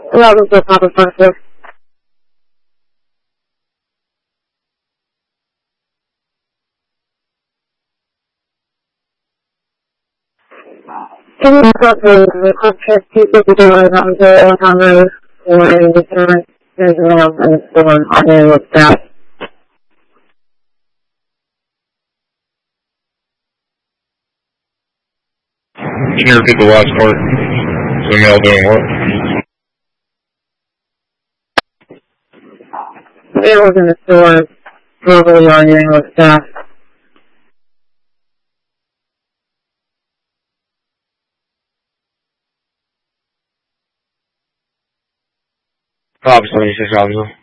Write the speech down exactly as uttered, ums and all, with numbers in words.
That was the proper process. Can you stop the contract people to do it on the Congress or any different personnel in the store on any of that? Can you repeat the last part? The mail doing what? It was in the store verbally arguing with staff. Office twenty-six, officer.